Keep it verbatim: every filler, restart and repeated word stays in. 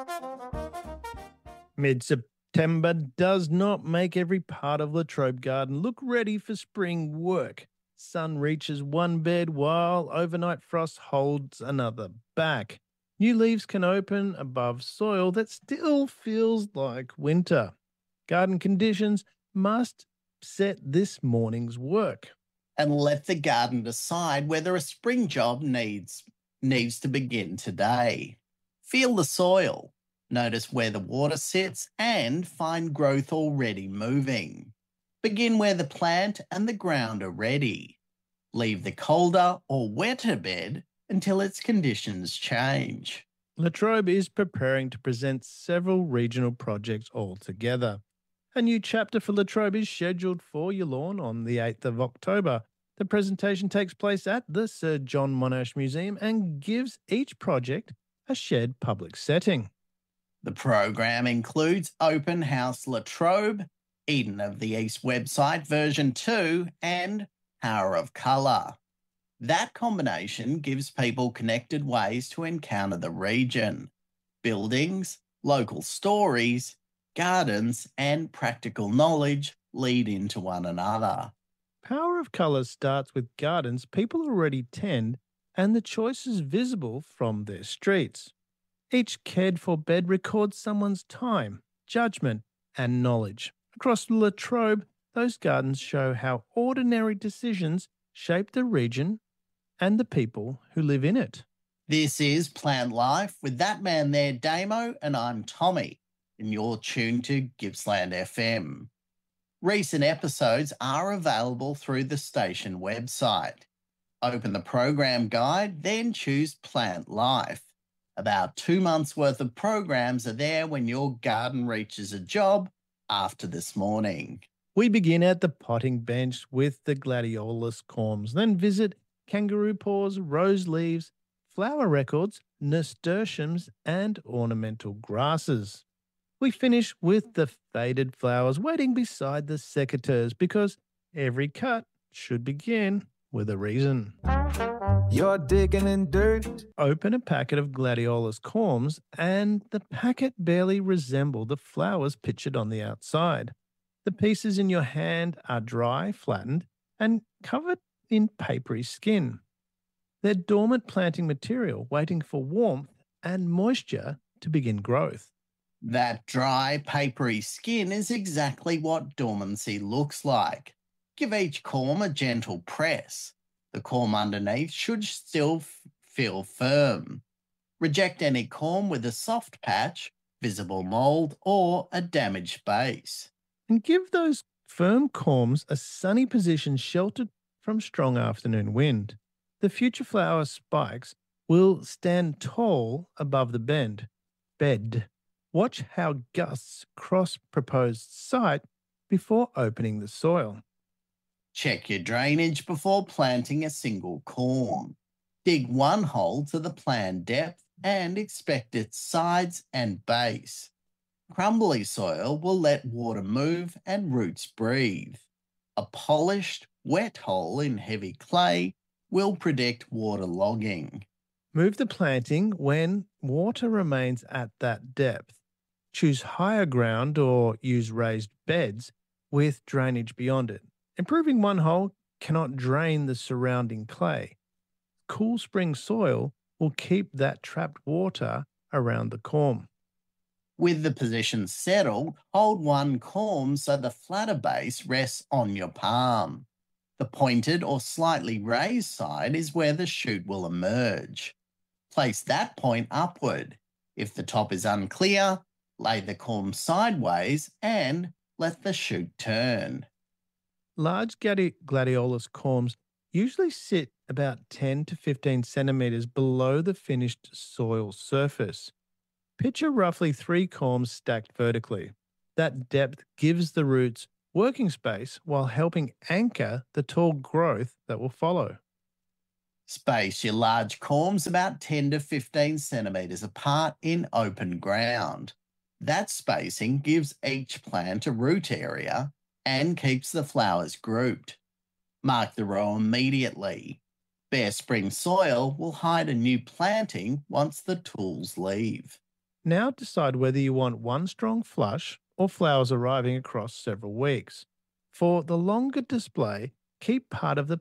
Mid-September does not make every part of Latrobe Garden look ready for spring work. Sun reaches one bed while overnight frost holds another back. New leaves can open above soil that still feels like winter. Garden conditions must set this morning's work. And let the garden decide whether a spring job needs, needs to begin today. Feel the soil. Notice where the water sits and find growth already moving. Begin where the plant and the ground are ready. Leave the colder or wetter bed until its conditions change. Latrobe is preparing to present several regional projects all together. A new chapter for Latrobe is scheduled for your lawn on the eighth of October. The presentation takes place at the Sir John Monash Museum and gives each project a shared public setting. The program includes Open House Latrobe, Eden of the East website version two, and Power of Colour. That combination gives people connected ways to encounter the region. Buildings, local stories, gardens, and practical knowledge lead into one another. Power of Colour starts with gardens people already tend and the choices visible from their streets. Each cared for bed records someone's time, judgment, and knowledge. Across Latrobe, those gardens show how ordinary decisions shape the region and the people who live in it. This is Plant Life with that man there, Damo, and I'm Tommy, and you're tuned to Gippsland F M. Recent episodes are available through the station website. Open the program guide, then choose Plant Life. About two months' worth of programs are there when your garden reaches a job after this morning. We begin at the potting bench with the gladiolus corms, then visit kangaroo paws, rose leaves, flower records, nasturtiums, and ornamental grasses. We finish with the faded flowers waiting beside the secateurs because every cut should begin with a reason. You're digging in dirt. Open a packet of gladiolus corms and the packet barely resemble the flowers pictured on the outside. The pieces in your hand are dry, flattened, and covered in papery skin. They're dormant planting material waiting for warmth and moisture to begin growth. That dry, papery skin is exactly what dormancy looks like. Give each corm a gentle press. The corm underneath should still f- feel firm. Reject any corm with a soft patch, visible mould, or a damaged base. And give those firm corms a sunny position sheltered from strong afternoon wind. The future flower spikes will stand tall above the bend, bed. Watch how gusts cross proposed site before opening the soil. Check your drainage before planting a single corm. Dig one hole to the planned depth and inspect its sides and base. Crumbly soil will let water move and roots breathe. A polished, wet hole in heavy clay will predict water logging. Move the planting when water remains at that depth. Choose higher ground or use raised beds with drainage beyond it. Improving one hole cannot drain the surrounding clay. Cool spring soil will keep that trapped water around the corm. With the position settled, hold one corm so the flatter base rests on your palm. The pointed or slightly raised side is where the shoot will emerge. Place that point upward. If the top is unclear, lay the corm sideways and let the shoot turn. Large gladi- gladiolus corms usually sit about ten to fifteen centimetres below the finished soil surface. Picture roughly three corms stacked vertically. That depth gives the roots working space while helping anchor the tall growth that will follow. Space your large corms about ten to fifteen centimetres apart in open ground. That spacing gives each plant a root area and keeps the flowers grouped. Mark the row immediately. Bare spring soil will hide a new planting once the tools leave. Now decide whether you want one strong flush or flowers arriving across several weeks. For the longer display, keep part of the